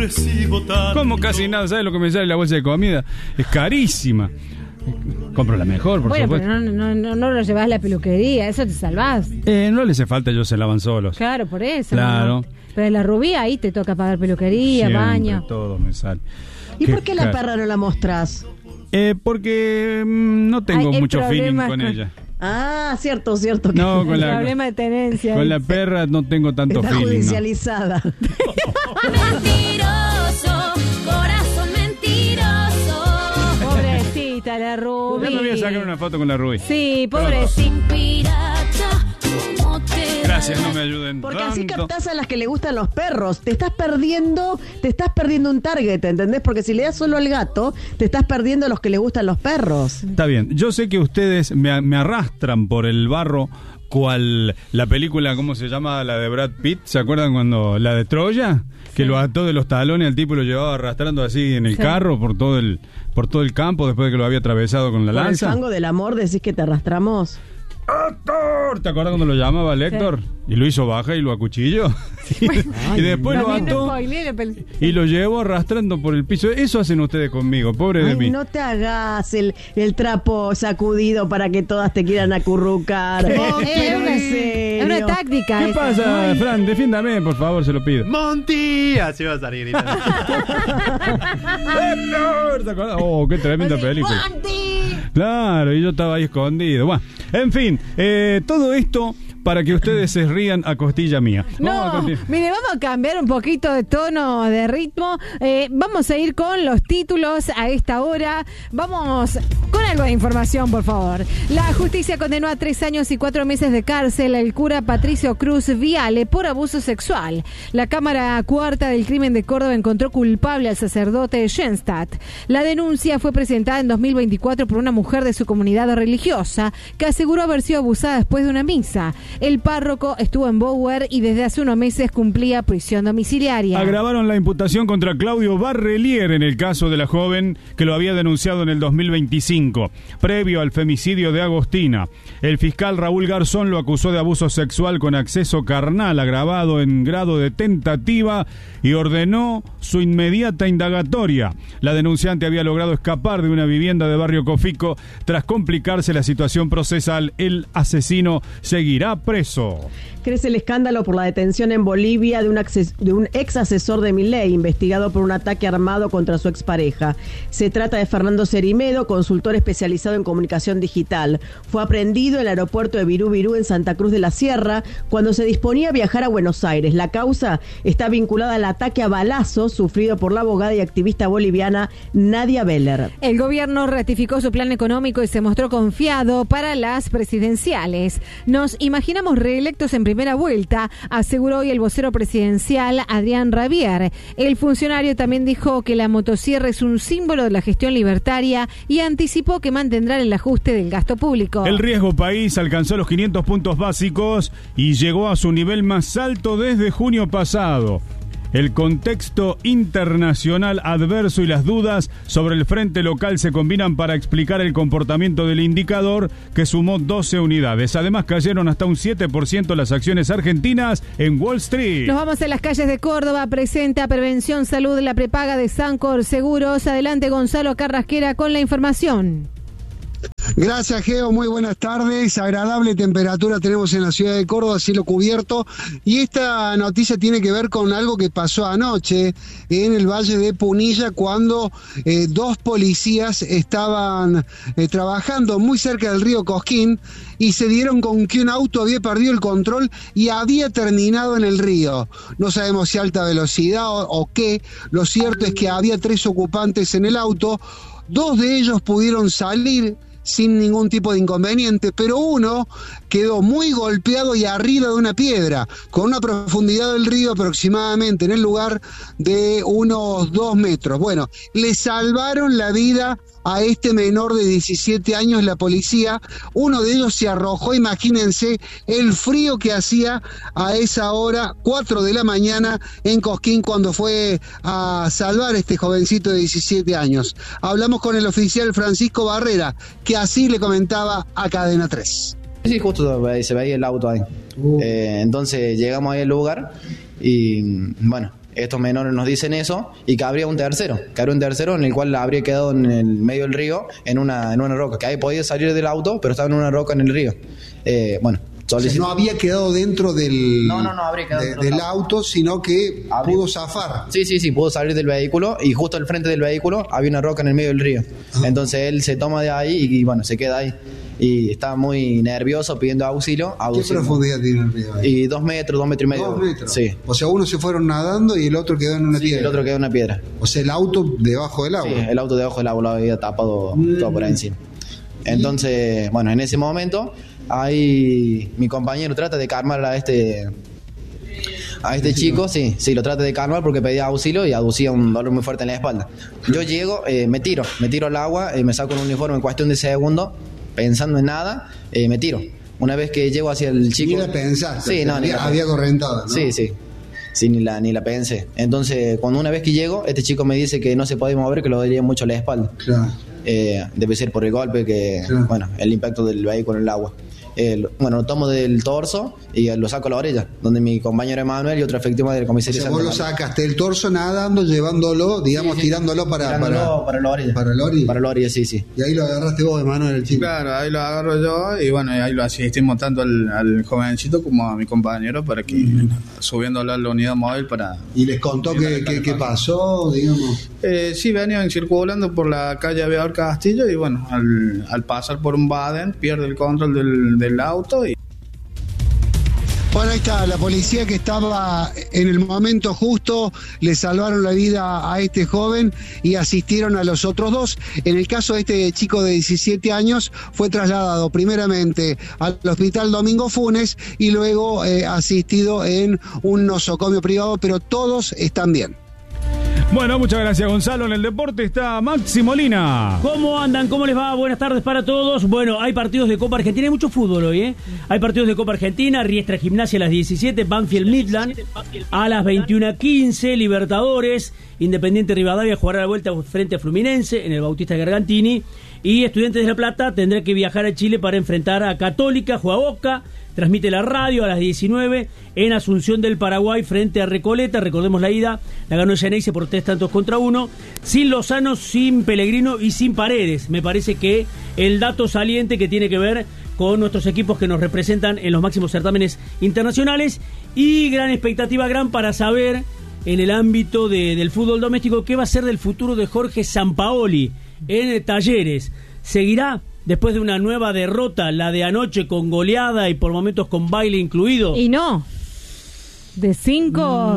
recibo tanto. Como casi nada, ¿sabes lo que me sale la bolsa de comida? Es carísima. Compro la mejor, por supuesto. Bueno, pero no lo llevas a la peluquería, eso te salvás. No les hace falta, ellos se lavan solos. Claro, por eso. Claro. ¿No? Pero en la Rubí ahí te toca pagar peluquería, Siempre, baño. todo me sale. ¿Y por qué la perra no la mostrás? Porque no tengo mucho feeling con ella. Ah, cierto. No, con la problema de tenencia. Con la perra no tengo tanto está feeling. Judicializada. Mentiroso, corazón mentiroso. Pobrecita la Rubí. Ya me voy a sacar una foto con la Rubí. Sí, pobrecita. Gracias, no me ayuden. Porque tanto. así captás a las que le gustan los perros. Te estás perdiendo un target, ¿entendés? Porque si le das solo al gato, te estás perdiendo a los que le gustan los perros. Está bien, yo sé que ustedes me arrastran por el barro, cual la película, ¿cómo se llama? La de Brad Pitt, ¿se acuerdan cuando la de Troya? Que lo ató de los talones al tipo y lo llevaba arrastrando así en el carro por todo el campo después de que lo había atravesado con la lanza. ¿Con el fango del amor decís que te arrastramos? ¡Héctor! ¿Te acuerdas cuando lo llamaba el Héctor? Sí. Y lo hizo baja y lo acuchilló. Y después lo ató y lo llevó arrastrando por el piso. Eso hacen ustedes conmigo, pobre de mí. No te hagas el trapo sacudido para que todas te quieran acurrucar. Es una táctica. ¿Qué pasa, Fran? Defiéndame, por favor, se lo pido. Monty, así va a salir gritando. ¡Héctor! ¿Te acuerdas? Oh, qué tremenda película. Claro, y yo estaba ahí escondido. Bueno, en fin, todo esto para que ustedes se rían a costilla mía. Mire, vamos a cambiar un poquito de tono, de ritmo. Vamos a ir con los títulos a esta hora. Vamos con algo de información, por favor. La justicia condenó a 3 años y 4 meses de cárcel al cura Patricio Cruz Viale por abuso sexual. La Cámara Cuarta del Crimen de Córdoba encontró culpable al sacerdote Schenstadt. La denuncia fue presentada en 2024 por una mujer de su comunidad religiosa que aseguró haber sido abusada después de una misa. El párroco estuvo en Bower y desde hace unos meses cumplía prisión domiciliaria. Agravaron la imputación contra Claudio Barrelier en el caso de la joven que lo había denunciado en el 2025, previo al femicidio de Agostina. El fiscal Raúl Garzón lo acusó de abuso sexual con acceso carnal agravado en grado de tentativa y ordenó su inmediata indagatoria. La denunciante había logrado escapar de una vivienda de Barrio Cofico. Tras complicarse la situación procesal, el asesino seguirá preso. Crece el escándalo por la detención en Bolivia de un ex asesor de Milei, investigado por un ataque armado contra su expareja. Se trata de Fernando Cerimedo, consultor especializado en comunicación digital. Fue aprehendido en el aeropuerto de Virú Virú en Santa Cruz de la Sierra cuando se disponía a viajar a Buenos Aires. La causa está vinculada al ataque a balazos sufrido por la abogada y activista boliviana Nadia Beller. El gobierno ratificó su plan económico y se mostró confiado para las presidenciales. Nos imaginamos reelectos en primera vuelta, aseguró hoy el vocero presidencial Adrián Rabier. El funcionario también dijo que la motosierra es un símbolo de la gestión libertaria y anticipó que mantendrán el ajuste del gasto público. El riesgo país alcanzó los 500 puntos básicos y llegó a su nivel más alto desde junio pasado. El contexto internacional adverso y las dudas sobre el frente local se combinan para explicar el comportamiento del indicador, que sumó 12 unidades. Además, cayeron hasta un 7% las acciones argentinas en Wall Street. Nos vamos a las calles de Córdoba. Presenta Prevención Salud la prepaga de Sancor Seguros. Adelante, Gonzalo Carrasquera, con la información. Gracias, Geo, muy buenas tardes. Agradable temperatura tenemos en la ciudad de Córdoba, cielo cubierto, y esta noticia tiene que ver con algo que pasó anoche en el Valle de Punilla, cuando 2 policías estaban trabajando muy cerca del río Cosquín y se dieron con que un auto había perdido el control y había terminado en el río. No sabemos si alta velocidad o qué. Lo cierto es que había 3 ocupantes en el auto. 2 de ellos pudieron salir sin ningún tipo de inconveniente, pero uno quedó muy golpeado y arriba de una piedra, con una profundidad del río aproximadamente en el lugar de unos 2 metros. Bueno, le salvaron la vida a este menor de 17 años la policía. Uno de ellos se arrojó, imagínense el frío que hacía a esa hora, 4 de la mañana en Cosquín, cuando fue a salvar a este jovencito de 17 años. Hablamos con el oficial Francisco Barrera, que así le comentaba a Cadena 3. Sí, justo se veía el auto ahí. Entonces llegamos ahí al lugar y bueno, estos menores nos dicen eso, y que habría un tercero en el cual habría quedado en el medio del río, en una roca, que ahí podía salir del auto, pero estaba en una roca en el río. O sea, no había quedado dentro del, no habría quedado del auto, sino que pudo zafar. Sí, pudo salir del vehículo, y justo al frente del vehículo había una roca en el medio del río. Entonces él se toma de ahí y bueno, se queda ahí. Y estaba muy nervioso pidiendo auxilio. ¿Qué profundidad tiene el río ahí? Y 2 metros, 2 metros y medio. 2 metros. Sí. O sea, uno se fueron nadando y el otro quedó en una piedra. El otro quedó en una piedra. O sea, el auto debajo del agua. Sí, el auto debajo del agua lo había tapado todo por ahí encima. Entonces, bueno, en ese momento, ahí mi compañero trata de calmar a este chico, sí, lo trata de calmar porque pedía auxilio y aducía un dolor muy fuerte en la espalda. Yo llego, me tiro al agua, me saco un uniforme en cuestión de segundos, pensando en nada, me tiro. Una vez que llego hacia el chico... Ni la pensaste, sí, había correntada, ¿no? Sí, ni la pensé. Entonces, cuando una vez que llego, este chico me dice que no se podía mover, que lo dolía mucho la espalda. Claro. Debe ser por el golpe, el impacto del vehículo en el agua. Lo tomo del torso y lo saco a la orilla, donde mi compañero Emanuel y otro efectivo de la comisaría. O sea, vos lo sacaste del torso nadando, llevándolo, digamos, tirándolo para la orilla. Para la orilla, sí. Y ahí lo agarraste vos, Emanuel, el chico. Claro, ahí lo agarro yo y bueno, ahí lo asistimos tanto al jovencito como a mi compañero para que subiéndolo a la unidad móvil para... ¿Y les contó qué pasó, digamos? Sí, venían circulando por la calle Aviador Castillo y bueno, al pasar por un Baden pierde el control del auto y... Bueno, ahí está, la policía que estaba en el momento justo, le salvaron la vida a este joven y asistieron a los otros 2. En el caso de este chico de 17 años, fue trasladado primeramente al Hospital Domingo Funes y luego asistido en un nosocomio privado, pero todos están bien. Bueno, muchas gracias, Gonzalo. En el deporte está Maxi Molina. ¿Cómo andan? ¿Cómo les va? Buenas tardes para todos. Bueno, hay partidos de Copa Argentina. Hay mucho fútbol hoy, ¿eh? Hay partidos de Copa Argentina. Riestra Gimnasia a las 17. Banfield Midland a las 21:15. Libertadores. Independiente Rivadavia jugará la vuelta frente a Fluminense en el Bautista Gargantini. Y Estudiantes de La Plata tendrá que viajar a Chile para enfrentar a Católica. Juega Boca. Transmite la radio a las 19 en Asunción del Paraguay frente a Recoleta. Recordemos la ida, la ganó Geneise por 3-1, sin Lozano, sin Pellegrino y sin Paredes. Me parece que el dato saliente que tiene que ver con nuestros equipos que nos representan en los máximos certámenes internacionales, y gran expectativa para saber en el ámbito del fútbol doméstico qué va a ser del futuro de Jorge Sampaoli en Talleres. ¿Seguirá después de una nueva derrota, la de anoche con goleada y por momentos con baile incluido? Y no, de 5,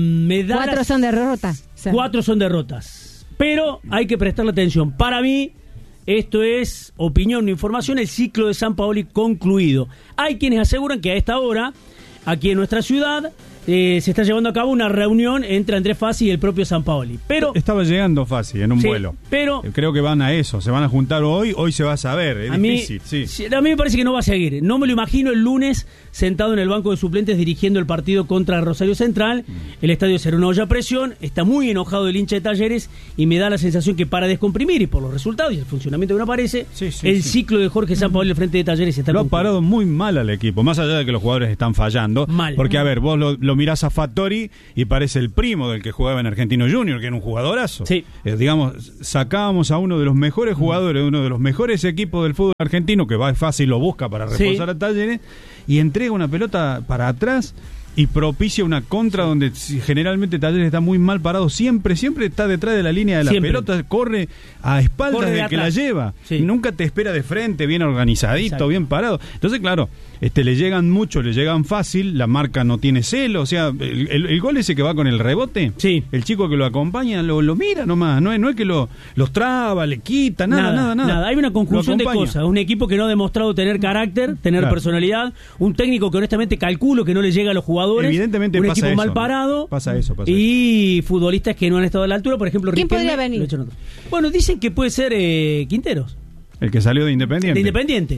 4 son derrotas. O sea. 4 son derrotas, pero hay que prestarle atención. Para mí, esto es opinión, no información, el ciclo de Sampaoli concluido. Hay quienes aseguran que a esta hora, aquí en nuestra ciudad, se está llevando a cabo una reunión entre Andrés Fassi y el propio Sampaoli. Pero estaba llegando Fassi en un vuelo. Pero creo que van a eso, se van a juntar hoy se va a saber, es difícil. A mí me parece que no va a seguir. No me lo imagino el lunes sentado en el banco de suplentes dirigiendo el partido contra Rosario Central. El estadio será una olla a presión, está muy enojado el hincha de Talleres y me da la sensación que para descomprimir y por los resultados y el funcionamiento que no aparece, ciclo de Jorge Sampaoli al frente de Talleres está concluido. Ha parado muy mal al equipo, más allá de que los jugadores están fallando. Mal. Porque a ver, vos lo mirás a Fattori y parece el primo del que jugaba en Argentino Junior, que era un jugadorazo. Sí. Digamos, sacábamos a uno de los mejores jugadores, de uno de los mejores equipos del fútbol argentino, que va fácil, lo busca para reforzar a Talleres, y entrega una pelota para atrás y propicia una contra donde generalmente Talleres está muy mal parado, siempre está detrás de la línea de la pelota, corre a espaldas del que la lleva, nunca te espera de frente, bien organizadito, bien parado. Entonces, claro, le llegan mucho, le llegan fácil, la marca no tiene celo, o sea, el gol ese que va con el rebote, el chico que lo acompaña lo mira nomás, no es que los traba, le quita, nada. Hay una conjunción de cosas, un equipo que no ha demostrado tener carácter, tener personalidad, un técnico que honestamente calculo que no le llega a los jugadores, evidentemente un pasa equipo eso, mal parado, pasa eso. Y futbolistas que no han estado a la altura, por ejemplo, ¿quién Riquelme, podría venir? Bueno, dicen que puede ser Quinteros, el que salió de Independiente.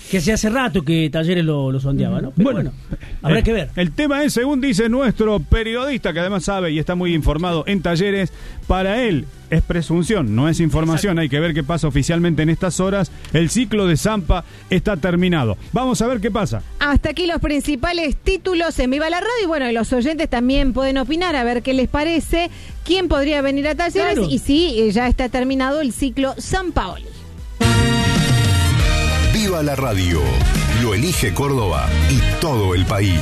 que se hace rato que Talleres lo sondeaba, ¿no? Pero bueno, habrá que ver. El tema es, según dice nuestro periodista, que además sabe y está muy informado en Talleres, para él es presunción, no es información. Exacto. Hay que ver qué pasa oficialmente en estas horas. El ciclo de Zampa está terminado. Vamos a ver qué pasa. Hasta aquí los principales títulos en Viva la Radio. Y bueno, y los oyentes también pueden opinar a ver qué les parece, quién podría venir a Talleres, claro, y si ya está terminado el ciclo Sampaoli. Viva la Radio, lo elige Córdoba y todo el país.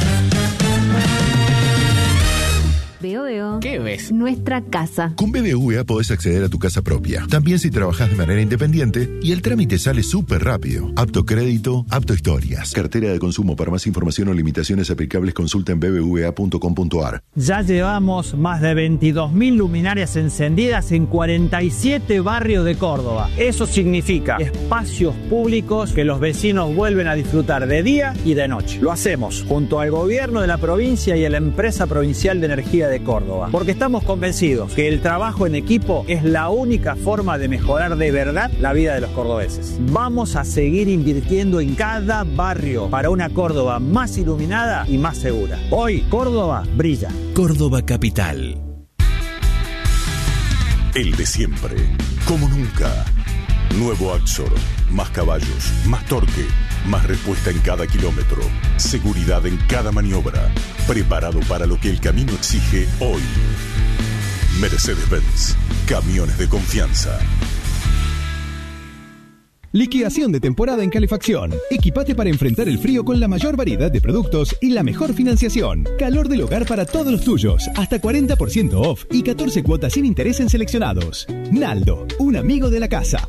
Veo. ¿Qué ves? Nuestra casa. Con BBVA podés acceder a tu casa propia. También si trabajás de manera independiente y el trámite sale súper rápido. Apto crédito, apto historias. Cartera de consumo. Para más información o limitaciones aplicables consulta en bbva.com.ar. Ya llevamos más de 22.000 luminarias encendidas en 47 barrios de Córdoba. Eso significa espacios públicos que los vecinos vuelven a disfrutar de día y de noche. Lo hacemos junto al gobierno de la provincia y a la empresa provincial de energía de Córdoba, porque estamos convencidos que el trabajo en equipo es la única forma de mejorar de verdad la vida de los cordobeses. Vamos a seguir invirtiendo en cada barrio para una Córdoba más iluminada y más segura. Hoy Córdoba brilla. Córdoba Capital. El de siempre, como nunca. Nuevo Axor, más caballos, más torque, más respuesta en cada kilómetro, seguridad en cada maniobra, preparado para lo que el camino exige hoy. Mercedes-Benz, camiones de confianza. Liquidación de temporada en calefacción. Equipate para enfrentar el frío con la mayor variedad de productos y la mejor financiación. Calor del hogar para todos los tuyos. Hasta 40% off y 14 cuotas sin interés en seleccionados. Naldo, un amigo de la casa.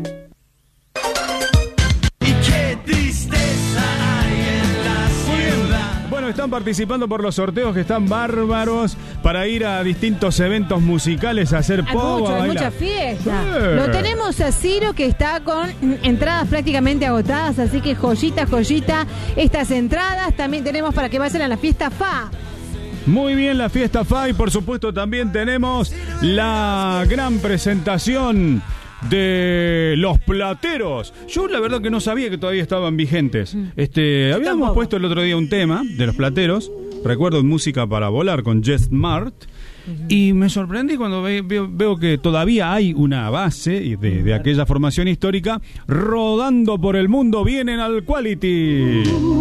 Están participando por los sorteos que están bárbaros para ir a distintos eventos musicales a hacer pogo. Hay mucha fiesta. Lo tenemos a Ciro, que está con entradas prácticamente agotadas, así que joyita estas entradas. También tenemos para que vayan a la fiesta FA. Muy bien, la fiesta FA, y por supuesto también tenemos la gran presentación de los plateros. Yo la verdad que no sabía que todavía estaban vigentes. Habíamos puesto el otro día un tema de los plateros, recuerdo, Música para Volar con Just Mart, y me sorprendí cuando veo que todavía hay una base de aquella formación histórica rodando por el mundo. Vienen al Quality.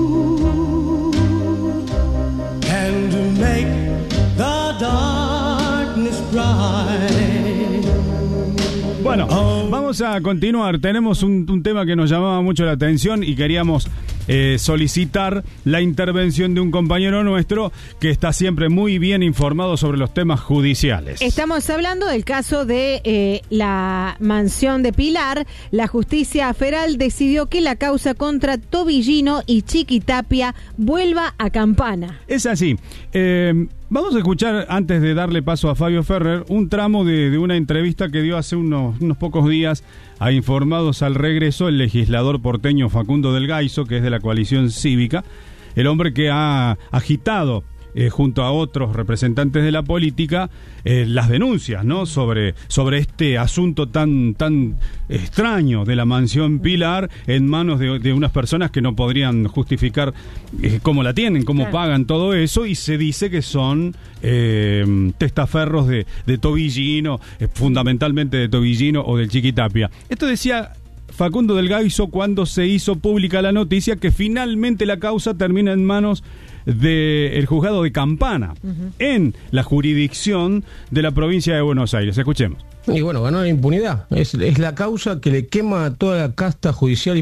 And make the darkness bright. Bueno, vamos a continuar. Tenemos un tema que nos llamaba mucho la atención y queríamos solicitar la intervención de un compañero nuestro que está siempre muy bien informado sobre los temas judiciales. Estamos hablando del caso de la mansión de Pilar. La justicia federal decidió que la causa contra Tobillino y Chiquitapia vuelva a Campana. Es así. Vamos a escuchar, antes de darle paso a Fabio Ferrer, un tramo de una entrevista que dio hace unos pocos días a Informados al Regreso el legislador porteño Facundo del Gaizo, que es de la coalición cívica, el hombre que ha agitado junto a otros representantes de la política las denuncias, ¿no?, sobre este asunto tan extraño de la mansión Pilar en manos de unas personas que no podrían justificar cómo la tienen, cómo pagan todo eso, y se dice que son testaferros de Tobillino, fundamentalmente de Tobillino o del Chiquitapia. Esto decía Facundo del Gaizo cuando se hizo pública la noticia que finalmente la causa termina en manos del juzgado de Campana, en la jurisdicción de la provincia de Buenos Aires. Escuchemos. Y bueno, ganó la impunidad. Es la causa que le quema a toda la casta judicial y